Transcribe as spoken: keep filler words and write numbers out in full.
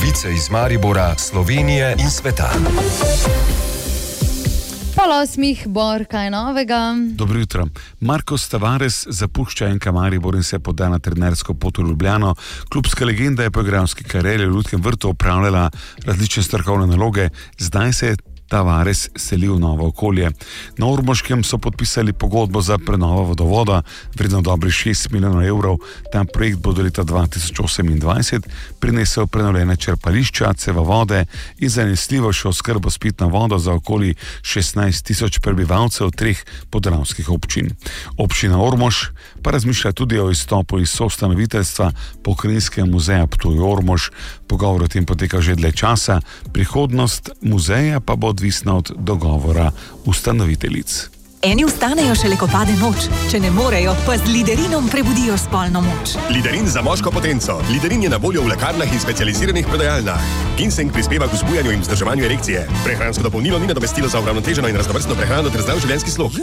Novice iz Maribora, Slovenije in sveta. Pol osmih, Bor, kaj novega? Dobro jutro. Marcos Tavares zapušča en K Maribor in se poda na trenersko pot v Ljubljano. Klubska legenda je po igralski karieri v Ljudskem vrtu opravljala različne strokovne naloge, zdaj se je Tavares selil v novo okolje. Na Ormoškem so podpisali pogodbo za prenovo vodovoda, vredno dobrih šest milijonov evrov. Ta projekt bo do leta dva tisoč osemindvajset prinesel prenovljene črpališča, cevovode in zanesljivo še oskrbo s pitno vodo za okoli šestnajst tisoč prebivalcev treh podravskih občin. Občina Ormož pa razmišlja tudi o izstopu iz soustanoviteljstva Pokrajinskega muzeja Ptuj-Ormož. Pogovor o tem poteka že dlje časa, prihodnost muzeja pa bo odvisna od dogovora ustanoviteljic. Eni vstanejo šele, ko pade noč. Če ne morejo, pa z Liderinom prebudijo spolno moč. Liderin za moško potenco. Liderin je na voljo v lekarnah in specializiranih prodajalnah. Ginseng prispeva k vzbujanju in vzdrževanju erekcije. Prehransko dopolnilo ni nadomestilo za uravnoteženo in raznovrstno prehrano ter zdrav življenjski slog.